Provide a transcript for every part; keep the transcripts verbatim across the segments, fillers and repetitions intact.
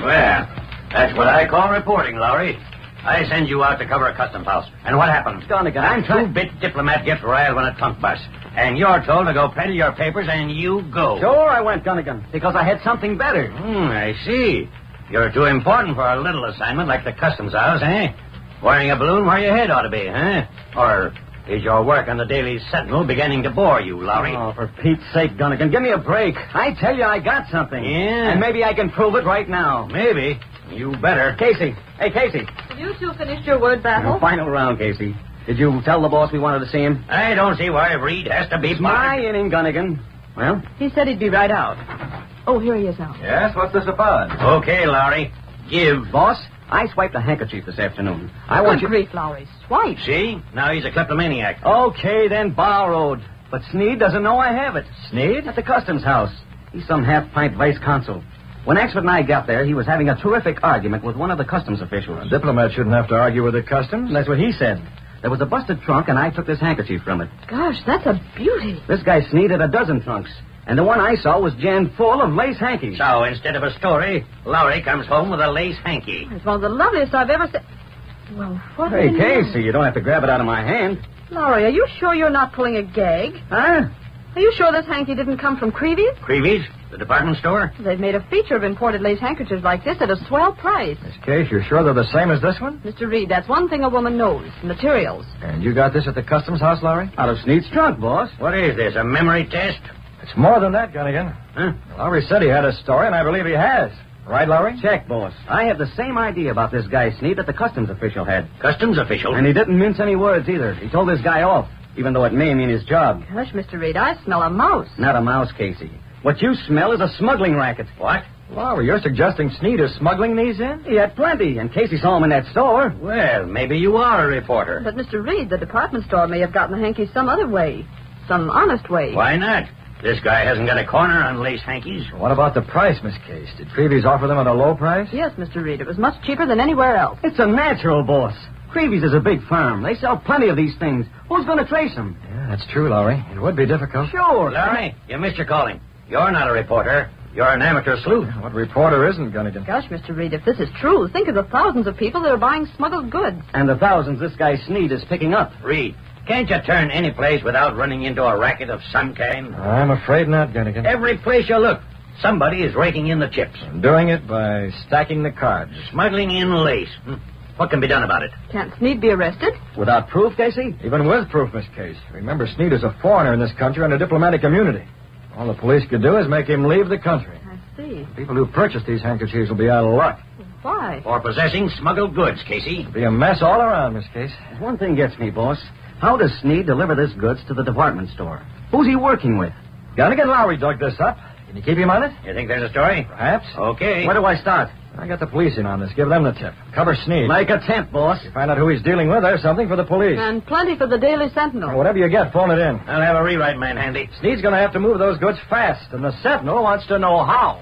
Well, that's what I call reporting, Lowry. I send you out to cover a customs house. And what happens? Gunnigan, I'm two-bit diplomat gets riled when a trunk busts. And you're told to go peddle your papers, and you go. Sure, I went, Gunnigan, because I had something better. Hmm, I see. You're too important for a little assignment like the customs house, eh? Wearing a balloon where your head ought to be, huh? Or is your work on the Daily Sentinel beginning to bore you, Lowry? Oh, for Pete's sake, Gunnigan, give me a break. I tell you I got something. Yeah? And maybe I can prove it right now. Maybe. You better. Casey. Hey, Casey. Have you two finished your word battle? No, final round, Casey. Did you tell the boss we wanted to see him? I don't see why Reed has to be It's my bothered. inning, Gunnigan. Well? He said he'd be right out. Oh, here he is now. Yes, what's this about? Okay, Lowry. Give. Boss, I swiped a handkerchief this afternoon. I want Good you... grief, Lowry. Swipe. See? Now he's a kleptomaniac. Okay, then borrowed. But Sneed doesn't know I have it. Sneed? At the customs house. He's some half-pint vice consul. When Axford and I got there, he was having a terrific argument with one of the customs officials. A diplomat shouldn't have to argue with the customs. That's what he said. There was a busted trunk, and I took this handkerchief from it. Gosh, that's a beauty. This guy Sneed had a dozen trunks, and the one I saw was jammed full of lace hankies. So instead of a story, Lowry comes home with a lace hanky. It's one of the loveliest I've ever seen. Well, what Hey, in the- Casey, you don't have to grab it out of my hand. Lowry, are you sure you're not pulling a gag? Huh? Are you sure this hanky didn't come from Creevy's? Creevy's? The department store? They've made a feature of imported lace handkerchiefs like this at a swell price. Miss Case, you're sure they're the same as this one? Mister Reed, that's one thing a woman knows. Materials. And you got this at the customs house, Lowry? Out of Sneed's trunk, boss. What is this, a memory test? It's more than that, Gunnigan. Huh? Lowry said he had a story, and I believe he has. Right, Lowry? Check, boss. I have the same idea about this guy Sneed that the customs official had. Customs official? And he didn't mince any words either. He told this guy off, even though it may mean his job. Gosh, Mister Reed, I smell a mouse. Not a mouse, Casey. What you smell is a smuggling racket. What? Lowry, you're suggesting Sneed is smuggling these in? He had plenty, and Casey saw him in that store. Well, maybe you are a reporter. But, Mister Reed, the department store may have gotten the hanky some other way. Some honest way. Why not? This guy hasn't got a corner on lace hankies. What about the price, Miss Case? Did Creevy's offer them at a low price? Yes, Mister Reed, it was much cheaper than anywhere else. It's a natural, boss. Creevy's is a big firm. They sell plenty of these things. Who's going to trace them? Yeah, that's true, Lowry. It would be difficult. Sure. Larry, you missed your calling. You're not a reporter. You're an amateur sleuth. What reporter isn't, Gunnigan? Gosh, Mister Reed, if this is true, think of the thousands of people that are buying smuggled goods. And the thousands this guy Sneed is picking up. Reed, can't you turn any place without running into a racket of some kind? I'm afraid not, Gunnigan. Every place you look, somebody is raking in the chips. I'm doing it by stacking the cards. Smuggling in lace. Hmm. What can be done about it? Can't Sneed be arrested? Without proof, Casey? Even with proof, Miss Case. Remember, Sneed is a foreigner in this country and a diplomatic immunity. All the police could do is make him leave the country. I see. People who purchase these handkerchiefs will be out of luck. Why? For possessing smuggled goods, Casey. It'll be a mess all around, Miss Case. One thing gets me, boss. How does Sneed deliver this goods to the department store? Who's he working with? Gunnigan Lowry dug this up. Can you keep him on it? You think there's a story? Perhaps. Okay. Where do I start? I got the police in on this. Give them the tip. Cover Sneed. Like a tent, boss. Find out who he's dealing with. There's something for the police. And plenty for the Daily Now, Sentinel. whatever you get, phone it in. I'll have a rewrite man handy. Sneed's going to have to move those goods fast, and the Sentinel wants to know how.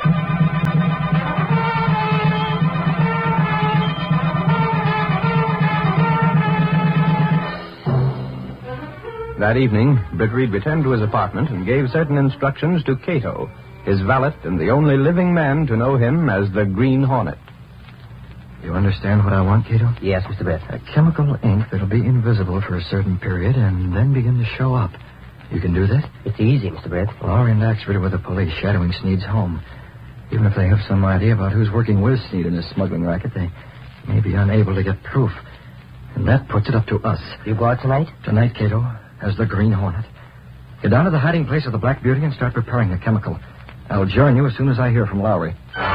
That evening, Britt Reed returned to his apartment and gave certain instructions to Cato, his valet and the only living man to know him as the Green Hornet. You understand what I want, Cato? Yes, Mister Brett. A chemical ink that'll be invisible for a certain period and then begin to show up. You can do that? It's easy, Mister Brett. Lowry and Axford are with the police shadowing Sneed's home. Even if they have some idea about who's working with Sneed in this smuggling racket, they may be unable to get proof. And that puts it up to us. You go out tonight? Tonight, Cato, as the Green Hornet. Get down to the hiding place of the Black Beauty and start preparing the chemical. I'll join you as soon as I hear from Lowry.